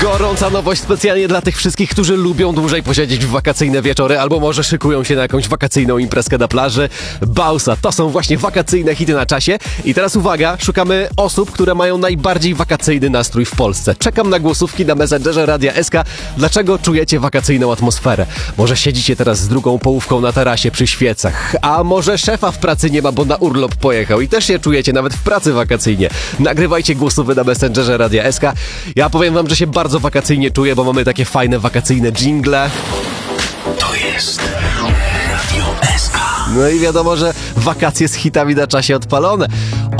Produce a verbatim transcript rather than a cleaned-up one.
Gorąca nowość specjalnie dla tych wszystkich, którzy lubią dłużej posiedzieć w wakacyjne wieczory albo może szykują się na jakąś wakacyjną imprezkę na plaży. Bausa, to są właśnie wakacyjne hity na czasie. I teraz uwaga, szukamy osób, które mają najbardziej wakacyjny nastrój w Polsce. Czekam na głosówki na Messengerze Radia S K. Dlaczego czujecie wakacyjną atmosferę? Może siedzicie teraz z drugą połówką na tarasie przy świecach, a może szefa w pracy nie ma, bo na urlop pojechał i też się czujecie nawet w pracy wakacyjnie. Nagrywajcie głosówy na Messengerze Radia S K. Ja powiem wam, że się bardzo wakacyjnie czuję, bo mamy takie fajne wakacyjne dżingle. To jest Radio S K. No i wiadomo, że wakacje z hitami na czasie odpalone.